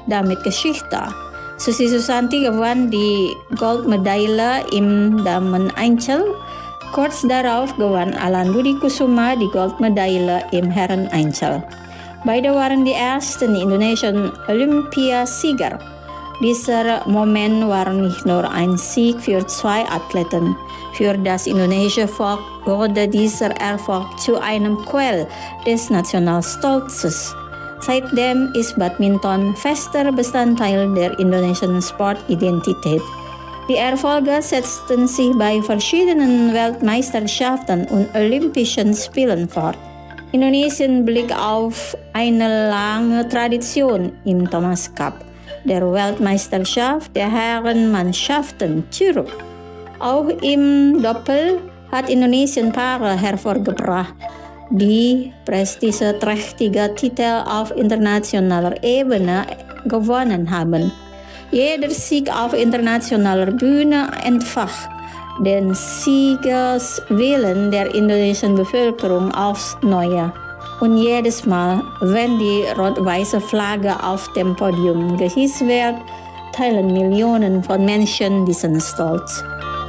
damit Geschichte. Susi Susanti gewann die Goldmedaille im Damen-Einzel. Kurz darauf gewann Alan Budi Kusuma die Goldmedaille im Herren-Einzel. Beide waren die ersten indonesischen Olympiasieger. Dieser Moment war nicht nur ein Sieg für zwei Athleten. Für das indonesische Volk wurde dieser Erfolg zu einem Quell des Nationalstolzes. Seitdem ist Badminton fester Bestandteil der indonesischen Sportidentität. Die Erfolge setzten sich bei verschiedenen Weltmeisterschaften und Olympischen Spielen fort. Indonesien blickt auf eine lange Tradition im Thomas Cup, der Weltmeisterschaft der Herrenmannschaften, zurück. Auch im Doppel hat Indonesien Paare hervorgebracht, die prestigeträchtige Titel auf internationaler Ebene gewonnen haben. Jeder Sieg auf internationaler Bühne entfacht den Siegeswillen der indonesischen Bevölkerung aufs Neue. Und jedes Mal, wenn die rot-weiße Flagge auf dem Podium gehisst wird, teilen Millionen von Menschen diesen Stolz.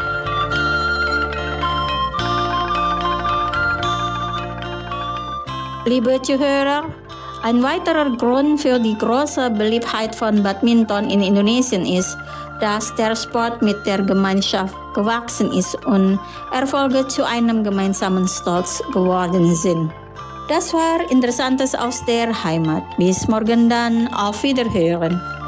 Liebe Zuhörer, ein weiterer Grund für die große Beliebtheit von Badminton in Indonesien ist, dass der Sport mit der Gemeinschaft gewachsen ist und Erfolge zu einem gemeinsamen Stolz geworden sind. Das war Interessantes aus der Heimat. Bis morgen dann, auf Wiederhören.